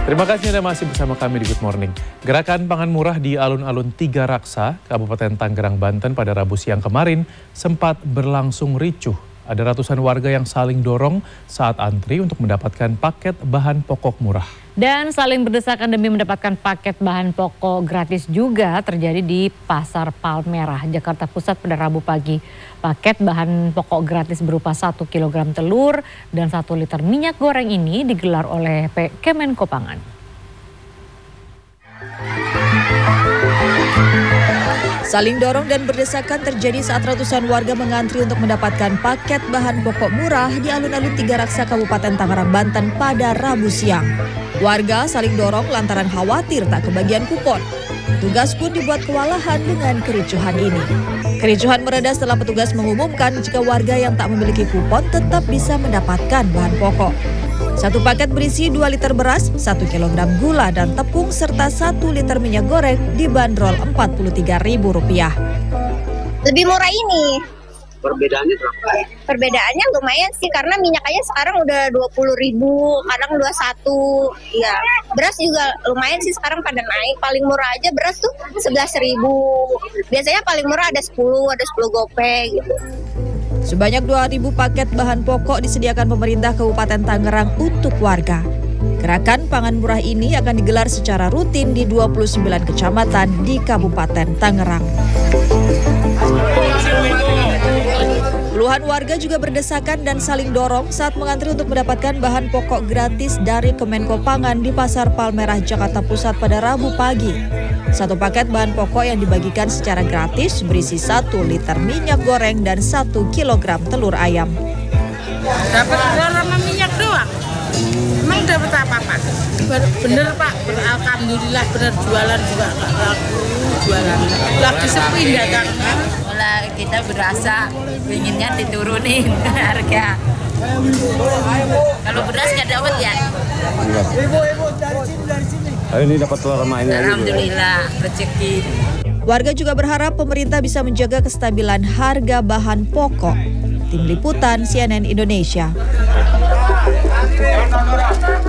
Terima kasih Anda masih bersama kami di Good Morning. Gerakan pangan murah di alun-alun Tiga Raksa, Kabupaten Tangerang, Banten pada Rabu siang kemarin sempat berlangsung ricuh. Ada ratusan warga yang saling dorong saat antri untuk mendapatkan paket bahan pokok murah. Dan saling berdesakan demi mendapatkan paket bahan pokok gratis juga terjadi di Pasar Palmerah, Jakarta Pusat pada Rabu pagi. Paket bahan pokok gratis berupa 1 kg telur dan 1 liter minyak goreng ini digelar oleh Kemenko Pangan. Saling dorong dan berdesakan terjadi saat ratusan warga mengantri untuk mendapatkan paket bahan pokok murah di alun-alun Tiga Raksa, Kabupaten Tangerang, Banten pada Rabu siang. Warga saling dorong lantaran khawatir tak kebagian kupon. Petugas pun dibuat kewalahan dengan kericuhan ini. Kericuhan mereda setelah petugas mengumumkan jika warga yang tak memiliki kupon tetap bisa mendapatkan bahan pokok. Satu paket berisi 2 liter beras, 1 kg gula dan tepung, serta 1 liter minyak goreng dibanderol Rp43.000. Lebih murah ini. Perbedaannya berapa? Perbedaannya lumayan sih, karena minyaknya sekarang udah 20.000, kadang 21. Ya, beras juga lumayan sih sekarang pada naik. Paling murah aja beras tuh 11.000. Biasanya paling murah ada 10 gopek gitu. Sebanyak 2.000 paket bahan pokok disediakan pemerintah Kabupaten Tangerang untuk warga. Gerakan pangan murah ini akan digelar secara rutin di 29 kecamatan di Kabupaten Tangerang. Puluhan warga juga berdesakan dan saling dorong saat mengantri untuk mendapatkan bahan pokok gratis dari Kemenko Pangan di Pasar Palmerah, Jakarta Pusat pada Rabu pagi. Satu paket bahan pokok yang dibagikan secara gratis berisi 1 liter minyak goreng dan 1 kilogram telur ayam. Dapat telur sama minyak doang. Emang dapat apa-apa? Bener Pak, alhamdulillah bener, jualan juga nggak laku, jualan. Lagi sepi dagangnya. Malah kita berasa inginnya diturunin harga. Kalau beras nggak dapat ya? Ibu dari sini. Ini dapat telur sama ini. Alhamdulillah, rezeki. Warga juga berharap pemerintah bisa menjaga kestabilan harga bahan pokok. Tim Liputan CNN Indonesia.